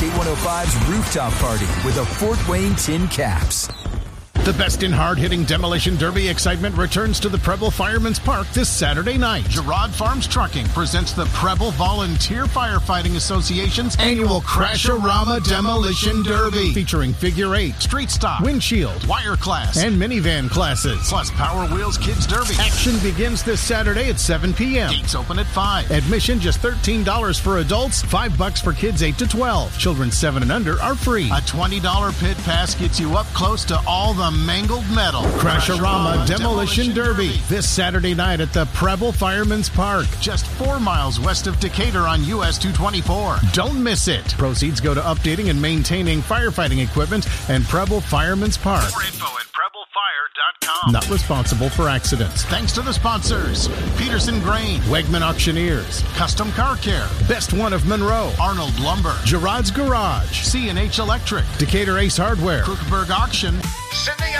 K105's rooftop party with a Fort Wayne Tin Caps. The best in hard-hitting demolition derby excitement returns to the Preble Fireman's Park this Saturday night. Gerard Farms Trucking presents the Preble Volunteer Firefighting Association's annual Crash-A-Rama Demolition Derby, featuring figure 8, street stock, windshield, wire class, and minivan classes, plus Power Wheels Kids Derby. Action begins this Saturday at 7 p.m. Gates open at 5. Admission just $13 for adults, $5 for kids 8 to 12. Children 7 and under are free. A $20 pit pass gets you up close to all the mangled metal. Crash-A-Rama Demolition Derby this Saturday night at the Preble Fireman's Park, just 4 miles west of Decatur on US 224. Don't miss it. Proceeds go to updating and maintaining firefighting equipment and Preble Fireman's Park. More info at PrebleFire.com. Not responsible for accidents. Thanks to the sponsors: Peterson Grain, Wegman Auctioneers, Custom Car Care, Best One of Monroe, Arnold Lumber, Gerard's Garage, C&H Electric, Decatur Ace Hardware, Crookberg Auction, Sydney